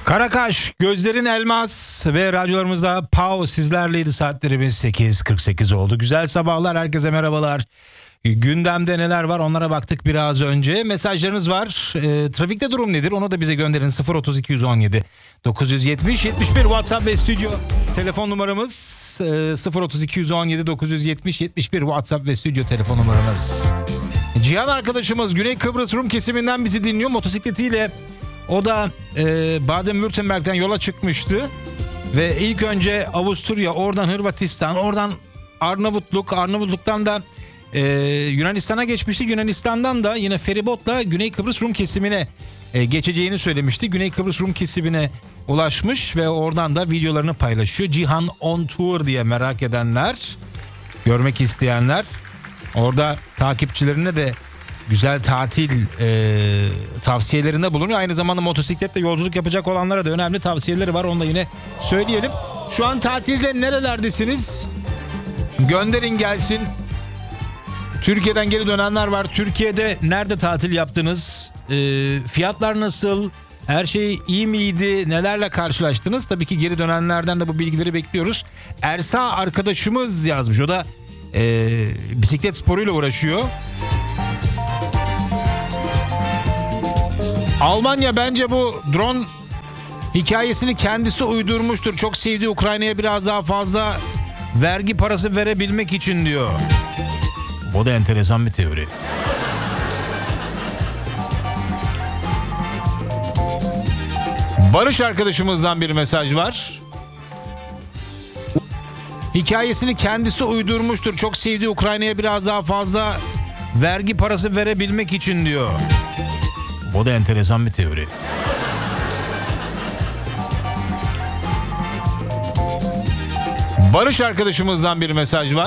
Karakaş, gözlerin elmas ve radyolarımızda Pau sizlerleydi. Saatlerimiz 8.48 oldu. Güzel sabahlar, herkese merhabalar. Gündemde neler var onlara baktık biraz önce. Mesajlarınız var. Trafikte durum nedir? Onu da bize gönderin. 03217 970 71 WhatsApp ve stüdyo telefon numaramız. 03217 970 71 WhatsApp ve stüdyo telefon numaramız. Cihan arkadaşımız Güney Kıbrıs Rum kesiminden bizi dinliyor motosiklettiyle. O da Baden-Württemberg'den yola çıkmıştı ve ilk önce Avusturya, oradan Hırvatistan, oradan Arnavutluk'tan da Yunanistan'a geçmişti. Yunanistan'dan da yine feribotla Güney Kıbrıs Rum kesimine geçeceğini söylemişti. Güney Kıbrıs Rum kesimine ulaşmış ve oradan da videolarını paylaşıyor. Cihan on Tour diye merak edenler, görmek isteyenler, orada takipçilerine de güzel tatil tavsiyelerinde bulunuyor. Aynı zamanda motosikletle yolculuk yapacak olanlara da önemli tavsiyeleri var. Onu da yine söyleyelim. Şu an tatilde nerelerdesiniz? Gönderin gelsin. Türkiye'den geri dönenler var. Türkiye'de nerede tatil yaptınız? Fiyatlar nasıl? Her şey iyi miydi? Nelerle karşılaştınız? Tabii ki geri dönenlerden de bu bilgileri bekliyoruz. Ersa arkadaşımız yazmış. O da bisiklet sporuyla uğraşıyor. Almanya bence bu drone hikayesini kendisi uydurmuştur. Çok sevdiği Ukrayna'ya biraz daha fazla vergi parası verebilmek için diyor. Bu da enteresan bir teori. Barış arkadaşımızdan bir mesaj var. Hikayesini kendisi uydurmuştur. Çok sevdiği Ukrayna'ya biraz daha fazla vergi parası verebilmek için diyor. Bu da enteresan bir teori. Barış arkadaşımızdan bir mesaj var.